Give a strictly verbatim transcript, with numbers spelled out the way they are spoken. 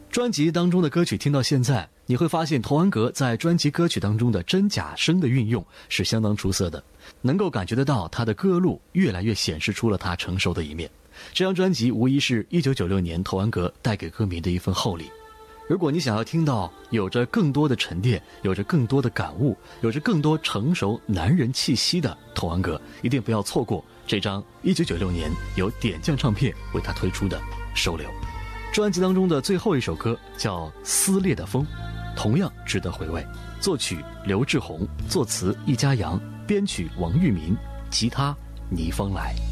专辑当中的歌曲听到现在，你会发现童安格在专辑歌曲当中的真假声的运用是相当出色的，能够感觉得到他的歌路越来越显示出了他成熟的一面。这张专辑无疑是一九九六年童安格带给歌迷的一份厚礼。如果你想要听到有着更多的沉淀，有着更多的感悟，有着更多成熟男人气息的童安格，一定不要错过这张一九九六年由点将唱片为他推出的《收留》。专辑当中的最后一首歌叫《撕裂的风》，同样值得回味。作曲刘志宏，作词易家扬，编曲王玉民，吉他倪芳来。